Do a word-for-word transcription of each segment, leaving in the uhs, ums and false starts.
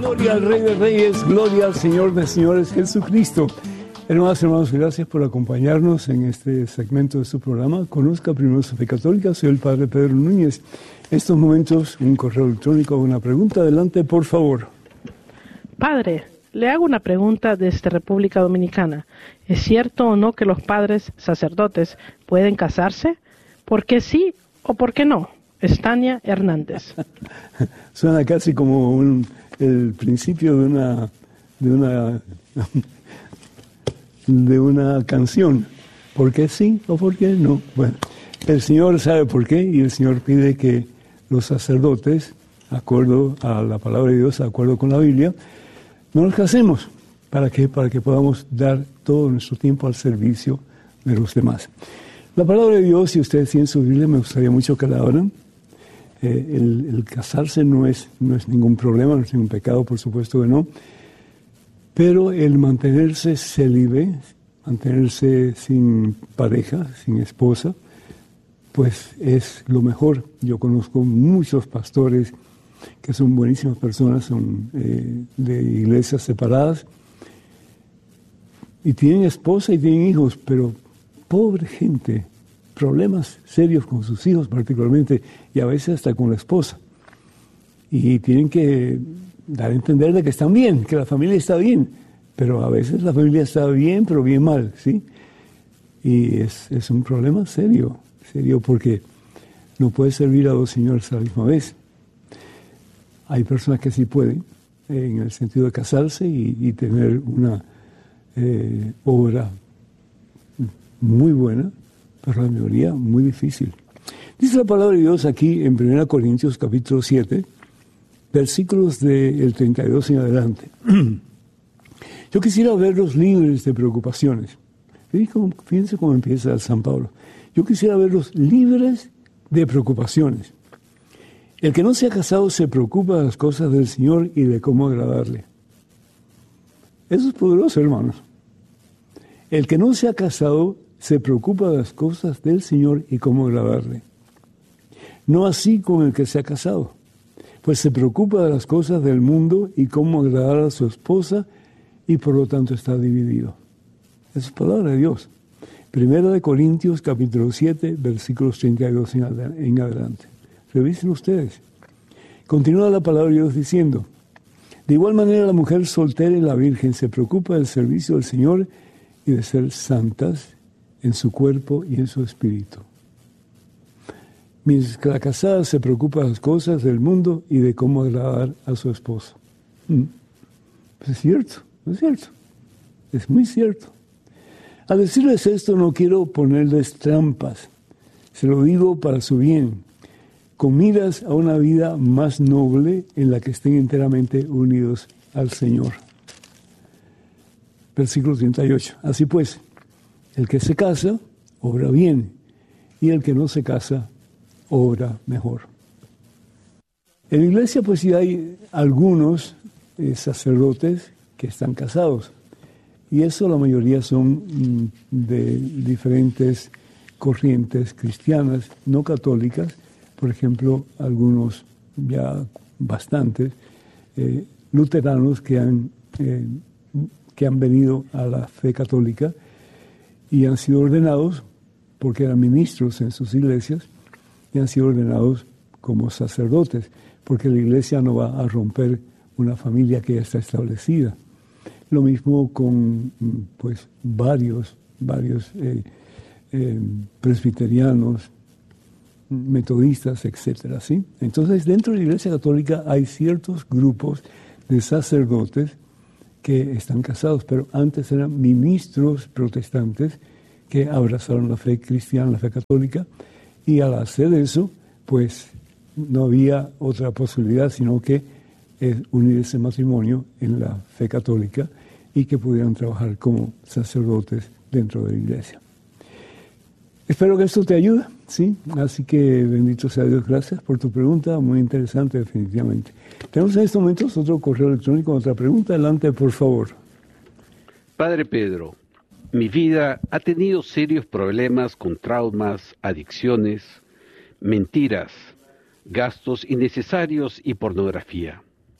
Gloria al Rey de Reyes, gloria al Señor de Señores, Jesucristo. Hermanas y hermanos, gracias por acompañarnos en este segmento de su programa. Conozca primero su fe católica. Soy el Padre Pedro Núñez. En estos momentos, un correo electrónico, una pregunta. Adelante, por favor. Padre, le hago una pregunta desde República Dominicana. ¿Es cierto o no que los padres sacerdotes pueden casarse? ¿Por qué sí o por qué no? Estania Hernández. Suena casi como un, el principio de una de una de una canción. ¿Por qué sí o por qué no? Bueno, el Señor sabe por qué y el Señor pide que los sacerdotes, de acuerdo a la palabra de Dios, de acuerdo con la Biblia, no nos casemos. ¿Para qué? Para que podamos dar todo nuestro tiempo al servicio de los demás. La palabra de Dios, si ustedes tienen su Biblia, me gustaría mucho que la abran. Eh, el, el casarse no es, no es ningún problema, no es ningún pecado, por supuesto que no. Pero el mantenerse célibe, mantenerse sin pareja, sin esposa, pues es lo mejor. Yo conozco muchos pastores que son buenísimas personas, son eh, de iglesias separadas, y tienen esposa y tienen hijos, pero pobre gente, problemas serios con sus hijos particularmente, y a veces hasta con la esposa. Y tienen que dar a entender de que están bien, que la familia está bien, pero a veces la familia está bien, pero bien mal, ¿sí? Y es, es un problema serio, serio porque no puedes servir a dos señores a la misma vez. Hay personas que sí pueden, en el sentido de casarse y, y tener una eh, obra muy buena, pero la mayoría muy difícil. Dice la palabra de Dios aquí en primera Corintios capítulo siete, versículos del treinta y dos en adelante. Yo quisiera verlos libres de preocupaciones. Fíjense cómo empieza San Pablo. Yo quisiera verlos libres de preocupaciones. El que no se ha casado se preocupa de las cosas del Señor y de cómo agradarle. Eso es poderoso, hermanos. El que no se ha casado se preocupa de las cosas del Señor y cómo agradarle. No así con el que se ha casado, pues se preocupa de las cosas del mundo y cómo agradar a su esposa y por lo tanto está dividido. Esa es palabra de Dios. Primera de Corintios capítulo siete, versículos treinta y dos en adelante. Revisen ustedes. Continúa la palabra de Dios diciendo: de igual manera la mujer soltera y la virgen se preocupa del servicio del Señor y de ser santas en su cuerpo y en su espíritu. Mientras que la casada se preocupa de las cosas del mundo y de cómo agradar a su esposo. Mm. Pues es cierto, es cierto. Es muy cierto. Al decirles esto no quiero ponerles trampas. Se lo digo para su bien, con miras a una vida más noble en la que estén enteramente unidos al Señor. Versículo treinta y ocho. Así pues, el que se casa, obra bien, y el que no se casa, obra mejor. En la iglesia, pues sí hay algunos eh, sacerdotes que están casados, y eso la mayoría son mm, de diferentes corrientes cristianas, no católicas, por ejemplo, algunos ya bastantes eh, luteranos que han, eh, que han venido a la fe católica y han sido ordenados, porque eran ministros en sus iglesias, y han sido ordenados como sacerdotes, porque la iglesia no va a romper una familia que ya está establecida. Lo mismo con pues varios, varios eh, eh, presbiterianos, metodistas, etcétera, ¿sí? Entonces, dentro de la Iglesia Católica hay ciertos grupos de sacerdotes que están casados, pero antes eran ministros protestantes que abrazaron la fe cristiana, la fe católica, y al hacer eso, pues no había otra posibilidad sino que eh, unir ese matrimonio en la fe católica y que pudieran trabajar como sacerdotes dentro de la iglesia. Espero que esto te ayude, ¿sí? Así que bendito sea Dios, gracias por tu pregunta, muy interesante definitivamente. Tenemos en estos momentos otro correo electrónico, otra pregunta, adelante por favor. Padre Pedro, mi vida ha tenido serios problemas con traumas, adicciones, mentiras, gastos innecesarios y pornografía.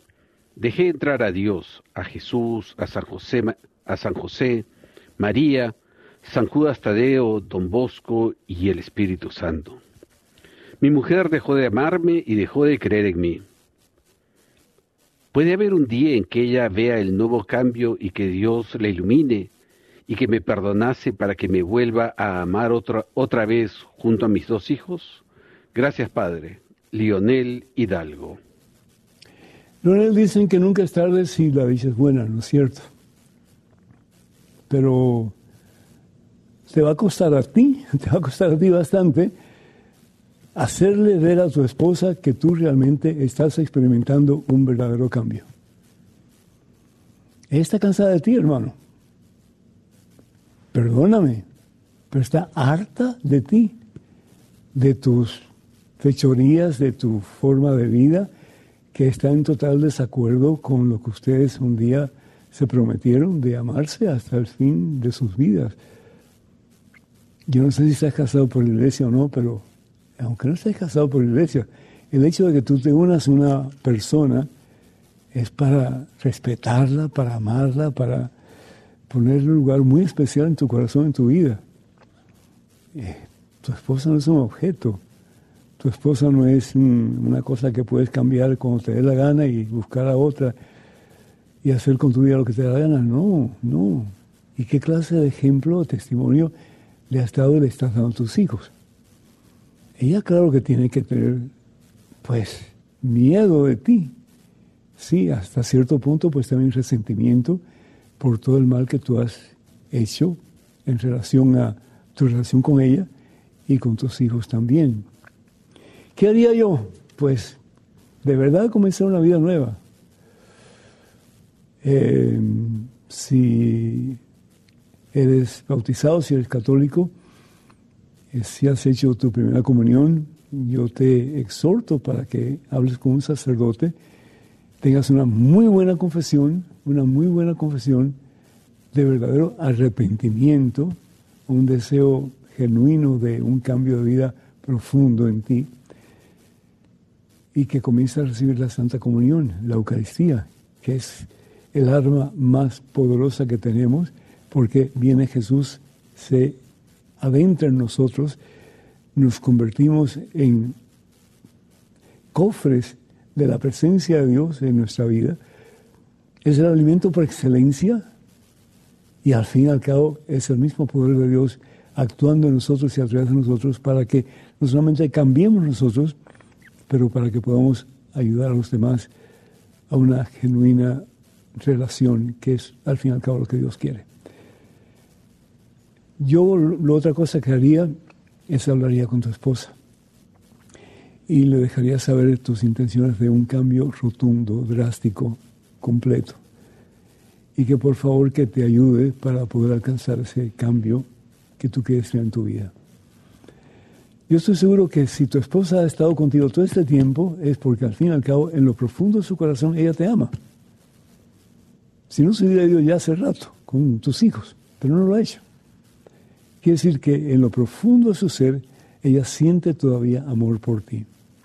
Dejé entrar a Dios, a Jesús, a San José, a San José, María, San Judas Tadeo, Don Bosco y el Espíritu Santo. Mi mujer dejó de amarme y dejó de creer en mí. ¿Puede haber un día en que ella vea el nuevo cambio y que Dios la ilumine y que me perdonase para que me vuelva a amar otra, otra vez junto a mis dos hijos? Gracias, Padre. Lionel Hidalgo. Lionel, dicen que nunca es tarde si la dicha es buena, ¿no es cierto? Pero te va a costar a ti, te va a costar a ti bastante hacerle ver a tu esposa que tú realmente estás experimentando un verdadero cambio. Ella está cansada de ti, hermano. Perdóname, pero está harta de ti, de tus fechorías, de tu forma de vida, que está en total desacuerdo con lo que ustedes un día se prometieron de amarse hasta el fin de sus vidas. Yo no sé si estás casado por la iglesia o no, pero aunque no estés casado por la iglesia, el hecho de que tú te unas a una persona es para respetarla, para amarla, para ponerle un lugar muy especial en tu corazón, en tu vida. Eh, tu esposa no es un objeto. Tu esposa no es un, una cosa que puedes cambiar cuando te dé la gana y buscar a otra y hacer con tu vida lo que te dé la gana. No, no. ¿Y qué clase de ejemplo o testimonio le has dado y le estás dando a tus hijos? Ella, claro que tiene que tener, pues, miedo de ti. Sí, hasta cierto punto, pues también resentimiento por todo el mal que tú has hecho en relación a tu relación con ella y con tus hijos también. ¿Qué haría yo? Pues, de verdad, comenzar una vida nueva. Eh, si eres bautizado, si eres católico, si has hecho tu primera comunión, yo te exhorto para que hables con un sacerdote, tengas una muy buena confesión, una muy buena confesión de verdadero arrepentimiento, un deseo genuino de un cambio de vida profundo en ti, y que comiences a recibir la Santa Comunión, la Eucaristía, que es el arma más poderosa que tenemos, porque viene Jesús, se adentra en nosotros, nos convertimos en cofres de la presencia de Dios en nuestra vida. Es el alimento por excelencia y al fin y al cabo es el mismo poder de Dios actuando en nosotros y a través de nosotros para que no solamente cambiemos nosotros, pero para que podamos ayudar a los demás a una genuina relación, que es al fin y al cabo lo que Dios quiere. Yo, la otra cosa que haría es hablaría con tu esposa y le dejaría saber tus intenciones de un cambio rotundo, drástico, completo, y que por favor que te ayude para poder alcanzar ese cambio que tú quieres tener en tu vida. Yo estoy seguro que si tu esposa ha estado contigo todo este tiempo es porque al fin y al cabo en lo profundo de su corazón ella te ama. Si no se hubiera ido ya hace rato con tus hijos, pero no lo ha hecho. Quiere decir que en lo profundo de su ser, ella siente todavía amor por ti.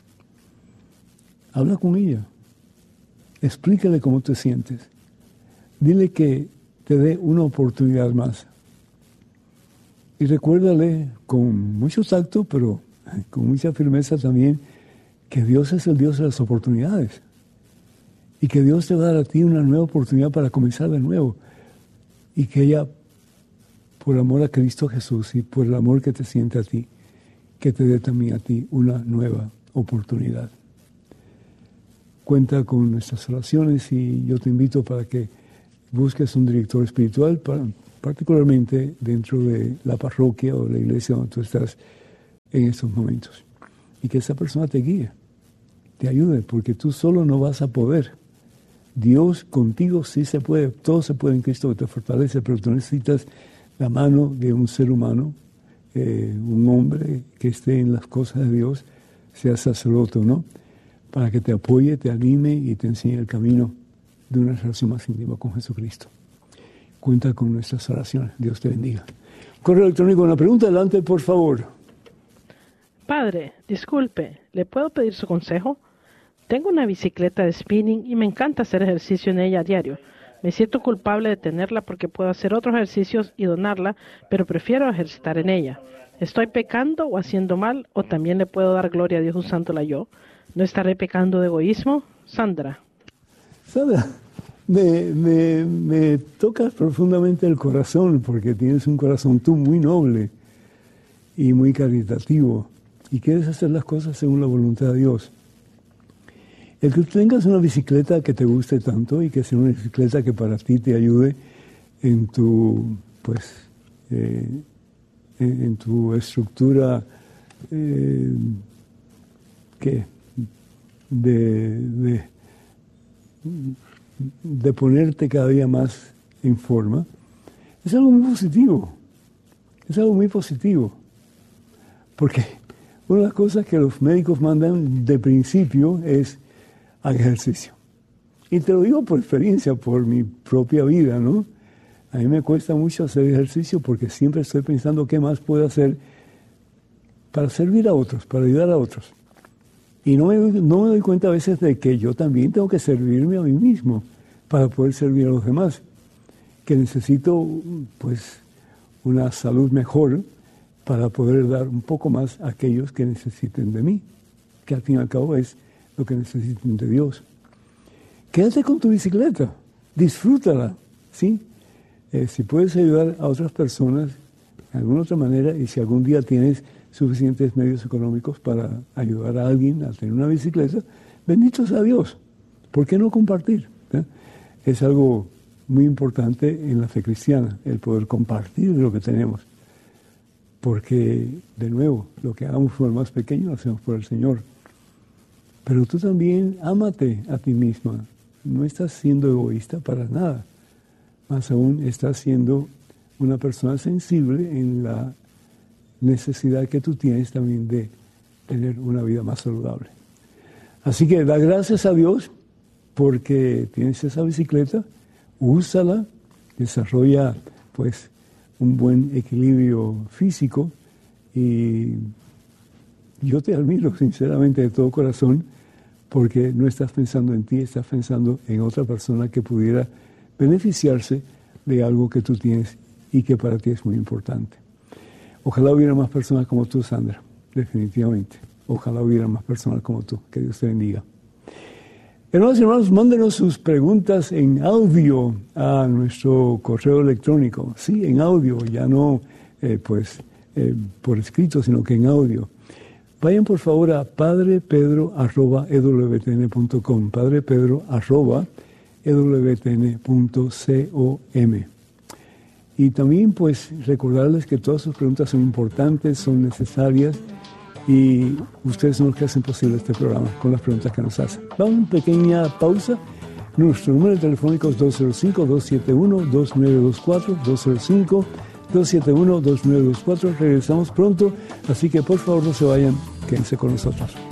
Habla con ella. Explícale cómo te sientes. Dile que te dé una oportunidad más. Y recuérdale con mucho tacto, pero con mucha firmeza también, que Dios es el Dios de las oportunidades. Y que Dios te va a dar a ti una nueva oportunidad para comenzar de nuevo. Y que ella, por amor a Cristo Jesús y por el amor que te siente a ti, que te dé también a ti una nueva oportunidad. Cuenta con nuestras oraciones y yo te invito para que busques un director espiritual, para, particularmente dentro de la parroquia o la iglesia donde tú estás en estos momentos. Y que esa persona te guíe, te ayude, porque tú solo no vas a poder. Dios contigo sí se puede, todo se puede en Cristo que te fortalece, pero tú necesitas la mano de un ser humano, eh, un hombre que esté en las cosas de Dios, sea sacerdote o no, para que te apoye, te anime y te enseñe el camino de una relación más íntima con Jesucristo. Cuenta con nuestras oraciones. Dios te bendiga. Correo electrónico, una pregunta, adelante, por favor. Padre, disculpe, ¿le puedo pedir su consejo? Tengo una bicicleta de spinning y me encanta hacer ejercicio en ella a diario. Me siento culpable de tenerla porque puedo hacer otros ejercicios y donarla, pero prefiero ejercitar en ella. ¿Estoy pecando o haciendo mal, o también le puedo dar gloria a Dios usándola yo? ¿No estaré pecando de egoísmo? Sandra. Sandra, me, me, me tocas profundamente el corazón, porque tienes un corazón tú muy noble y muy caritativo, y quieres hacer las cosas según la voluntad de Dios. El que tengas una bicicleta que te guste tanto y que sea una bicicleta que para ti te ayude en tu, pues, eh, en, en tu estructura, eh, ¿qué? De, de, de ponerte cada día más en forma, es algo muy positivo, es algo muy positivo, porque una de las cosas que los médicos mandan de principio es haga ejercicio. Y te lo digo por experiencia, por mi propia vida, ¿no? A mí me cuesta mucho hacer ejercicio porque siempre estoy pensando qué más puedo hacer para servir a otros, para ayudar a otros. Y no me, no me doy cuenta a veces de que yo también tengo que servirme a mí mismo para poder servir a los demás. Que necesito, pues, una salud mejor para poder dar un poco más a aquellos que necesiten de mí, que al fin y al cabo es lo que necesiten de Dios. Quédate con tu bicicleta, disfrútala, ¿sí? Eh, si puedes ayudar a otras personas de alguna otra manera, y si algún día tienes suficientes medios económicos para ayudar a alguien a tener una bicicleta, bendito sea Dios. ¿Por qué no compartir? ¿Eh? Es algo muy importante en la fe cristiana, el poder compartir lo que tenemos. Porque, de nuevo, lo que hagamos por el más pequeño lo hacemos por el Señor. Pero tú también ámate a ti misma. No estás siendo egoísta para nada. Más aún, estás siendo una persona sensible en la necesidad que tú tienes también de tener una vida más saludable. Así que da gracias a Dios porque tienes esa bicicleta, úsala, desarrolla pues un buen equilibrio físico, y yo te admiro sinceramente de todo corazón porque no estás pensando en ti, estás pensando en otra persona que pudiera beneficiarse de algo que tú tienes y que para ti es muy importante. Ojalá hubiera más personas como tú, Sandra, definitivamente. Ojalá hubiera más personas como tú. Que Dios te bendiga. Hermanos y hermanos, mándenos sus preguntas en audio a nuestro correo electrónico. Sí, en audio, ya no eh, pues eh, por escrito, sino que en audio. Vayan por favor a padrepedro arroba e w t n punto com, padrepedro arroba e w t n punto com. Y también pues recordarles que todas sus preguntas son importantes, son necesarias, y ustedes son los que hacen posible este programa con las preguntas que nos hacen. Vamos a una pequeña pausa. Nuestro número telefónico es dos cero cinco, dos siete uno, dos nueve dos cuatro, dos cero cinco, dos siete uno, dos nueve dos cuatro. Regresamos pronto, así que por favor no se vayan, quédense con nosotros.